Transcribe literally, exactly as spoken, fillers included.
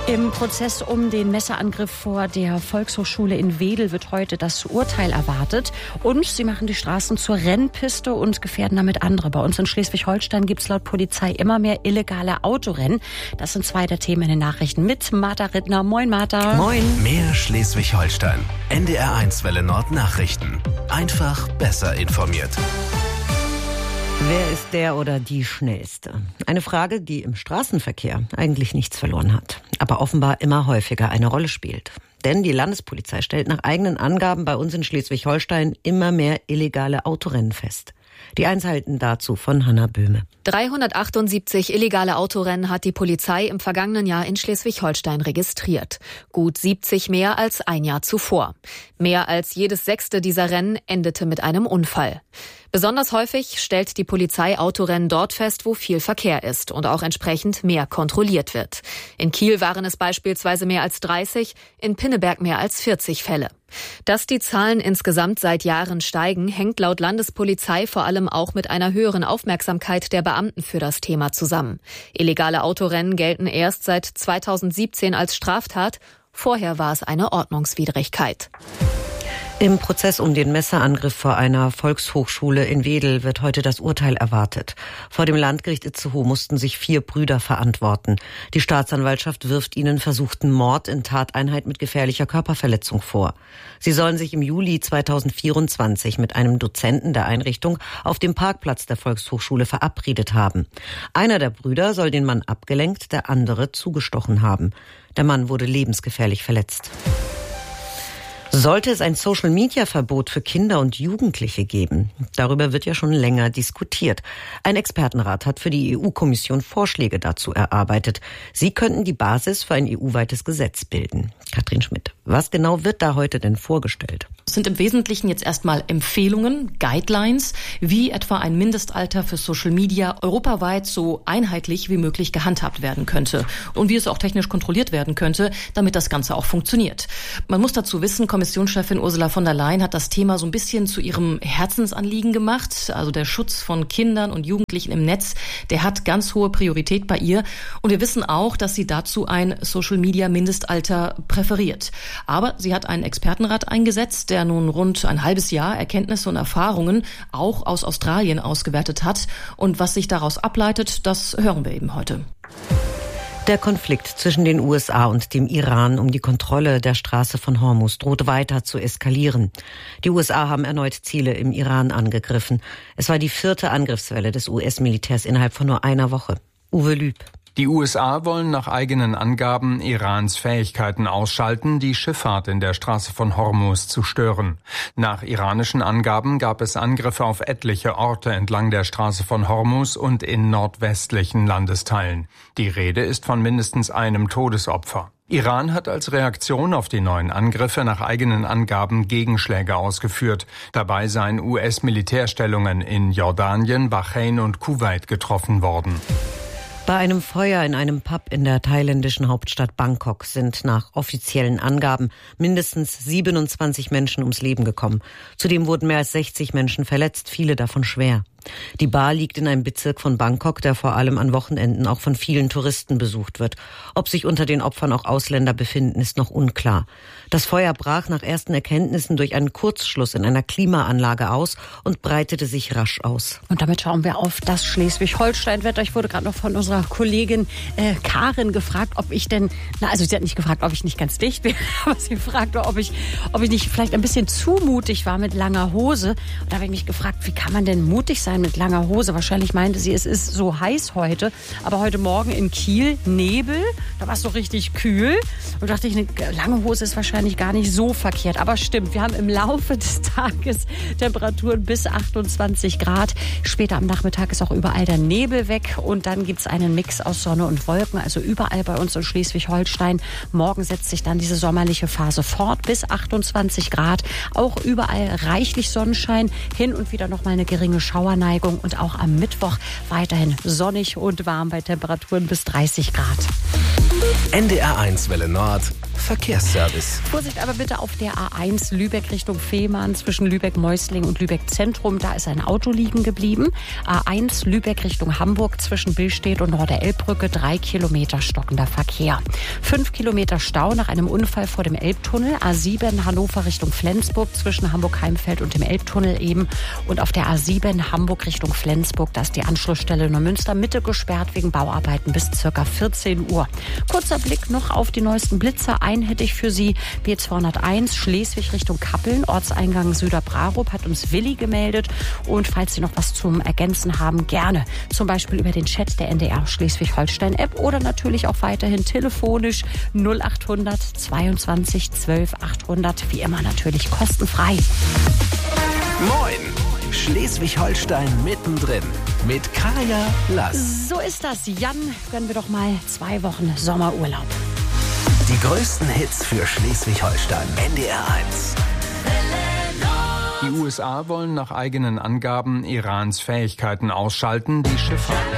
Im Prozess um den Messerangriff vor der Volkshochschule in Wedel wird heute das Urteil erwartet. Und sie machen die Straßen zur Rennpiste und gefährden damit andere. Bei uns in Schleswig-Holstein gibt es laut Polizei immer mehr illegale Autorennen. Das sind zwei der Themen in den Nachrichten mit Martha Rittner. Moin, Martha. Moin. Mehr Schleswig-Holstein. N D R eins Welle Nord Nachrichten. Einfach besser informiert. Wer ist der oder die Schnellste? Eine Frage, die im Straßenverkehr eigentlich nichts verloren hat, aber offenbar immer häufiger eine Rolle spielt. Denn die Landespolizei stellt nach eigenen Angaben bei uns in Schleswig-Holstein immer mehr illegale Autorennen fest. Die Einzelheiten dazu von Hanna Böhme. dreihundertachtundsiebzig illegale Autorennen hat die Polizei im vergangenen Jahr in Schleswig-Holstein registriert. Gut siebzig mehr als ein Jahr zuvor. Mehr als jedes sechste dieser Rennen endete mit einem Unfall. Besonders häufig stellt die Polizei Autorennen dort fest, wo viel Verkehr ist und auch entsprechend mehr kontrolliert wird. In Kiel waren es beispielsweise mehr als dreißig, in Pinneberg mehr als vierzig Fälle. Dass die Zahlen insgesamt seit Jahren steigen, hängt laut Landespolizei vor allem auch mit einer höheren Aufmerksamkeit der Beamten für das Thema zusammen. Illegale Autorennen gelten erst seit zweitausendsiebzehn als Straftat. Vorher war es eine Ordnungswidrigkeit. Im Prozess um den Messerangriff vor einer Volkshochschule in Wedel wird heute das Urteil erwartet. Vor dem Landgericht Itzehoe mussten sich vier Brüder verantworten. Die Staatsanwaltschaft wirft ihnen versuchten Mord in Tateinheit mit gefährlicher Körperverletzung vor. Sie sollen sich im Juli zweitausendvierundzwanzig mit einem Dozenten der Einrichtung auf dem Parkplatz der Volkshochschule verabredet haben. Einer der Brüder soll den Mann abgelenkt, der andere zugestochen haben. Der Mann wurde lebensgefährlich verletzt. Sollte es ein Social-Media-Verbot für Kinder und Jugendliche geben? Darüber wird ja schon länger diskutiert. Ein Expertenrat hat für die E U-Kommission Vorschläge dazu erarbeitet. Sie könnten die Basis für ein E U-weites Gesetz bilden. Katrin Schmidt, was genau wird da heute denn vorgestellt? Es sind im Wesentlichen jetzt erstmal Empfehlungen, Guidelines, wie etwa ein Mindestalter für Social Media europaweit so einheitlich wie möglich gehandhabt werden könnte und wie es auch technisch kontrolliert werden könnte, damit das Ganze auch funktioniert. Man muss dazu wissen, Kommissionschefin Ursula von der Leyen hat das Thema so ein bisschen zu ihrem Herzensanliegen gemacht. Also der Schutz von Kindern und Jugendlichen im Netz, der hat ganz hohe Priorität bei ihr. Und wir wissen auch, dass sie dazu ein Social-Media-Mindestalter präferiert. Aber sie hat einen Expertenrat eingesetzt, der nun rund ein halbes Jahr Erkenntnisse und Erfahrungen auch aus Australien ausgewertet hat. Und was sich daraus ableitet, das hören wir eben heute. Der Konflikt zwischen den U S A und dem Iran um die Kontrolle der Straße von Hormuz droht weiter zu eskalieren. Die U S A haben erneut Ziele im Iran angegriffen. Es war die vierte Angriffswelle des U S-Militärs innerhalb von nur einer Woche. Uwe Lüb. Die U S A wollen nach eigenen Angaben Irans Fähigkeiten ausschalten, die Schifffahrt in der Straße von Hormuz zu stören. Nach iranischen Angaben gab es Angriffe auf etliche Orte entlang der Straße von Hormuz und in nordwestlichen Landesteilen. Die Rede ist von mindestens einem Todesopfer. Iran hat als Reaktion auf die neuen Angriffe nach eigenen Angaben Gegenschläge ausgeführt. Dabei seien U S-Militärstellungen in Jordanien, Bahrain und Kuwait getroffen worden. Bei einem Feuer in einem Pub in der thailändischen Hauptstadt Bangkok sind nach offiziellen Angaben mindestens siebenundzwanzig Menschen ums Leben gekommen. Zudem wurden mehr als sechzig Menschen verletzt, viele davon schwer. Die Bar liegt in einem Bezirk von Bangkok, der vor allem an Wochenenden auch von vielen Touristen besucht wird. Ob sich unter den Opfern auch Ausländer befinden, ist noch unklar. Das Feuer brach nach ersten Erkenntnissen durch einen Kurzschluss in einer Klimaanlage aus und breitete sich rasch aus. Und damit schauen wir auf das Schleswig-Holstein-Wetter. Ich wurde gerade noch von unserer Kollegin äh, Karin gefragt, ob ich denn, na also sie hat nicht gefragt, ob ich nicht ganz dicht bin, aber sie fragte, ob ich, ob ich nicht vielleicht ein bisschen zu mutig war mit langer Hose. Und da habe ich mich gefragt, wie kann man denn mutig sein mit langer Hose? Wahrscheinlich meinte sie, es ist so heiß heute, aber heute Morgen in Kiel Nebel, da war es so richtig kühl. Und dachte ich, eine lange Hose ist wahrscheinlich gar nicht so verkehrt. Aber stimmt, wir haben im Laufe des Tages Temperaturen bis achtundzwanzig Grad. Später am Nachmittag ist auch überall der Nebel weg und dann gibt es einen Mix aus Sonne und Wolken, also überall bei uns in Schleswig-Holstein. Morgen setzt sich dann diese sommerliche Phase fort bis achtundzwanzig Grad. Auch überall reichlich Sonnenschein, hin und wieder noch mal eine geringe Schauerneigung und auch am Mittwoch weiterhin sonnig und warm bei Temperaturen bis dreißig Grad. N D R eins Welle Nord Verkehrsservice. Vorsicht aber bitte auf der A eins Lübeck Richtung Fehmarn zwischen Lübeck-Meusling und Lübeck-Zentrum. Da ist ein Auto liegen geblieben. A eins Lübeck Richtung Hamburg zwischen Billstedt und Norder-Elbbrücke. Drei Kilometer stockender Verkehr. Fünf Kilometer Stau nach einem Unfall vor dem Elbtunnel. A sieben Hannover Richtung Flensburg zwischen Hamburg-Heimfeld und dem Elbtunnel eben. Und auf der A sieben Hamburg Richtung Flensburg, da ist die Anschlussstelle Neumünster Mitte gesperrt wegen Bauarbeiten bis circa vierzehn Uhr. Kurzer Blick noch auf die neuesten Blitzer. Einen hätte ich für Sie. B zweihunderteins Schleswig Richtung Kappeln. Ortseingang Süderbrarup hat uns Willi gemeldet. Und falls Sie noch was zum Ergänzen haben, gerne. Zum Beispiel über den Chat der N D R Schleswig-Holstein-App oder natürlich auch weiterhin telefonisch null achthundert zweiundzwanzig zwölf achthundert. Wie immer natürlich kostenfrei. Moin! Schleswig-Holstein mittendrin mit Kaya Lass. So ist das. Jan, gönnen wir doch mal zwei Wochen Sommerurlaub. Die größten Hits für Schleswig-Holstein. N D R eins. Die U S A wollen nach eigenen Angaben Irans Fähigkeiten ausschalten, die Schifffahrt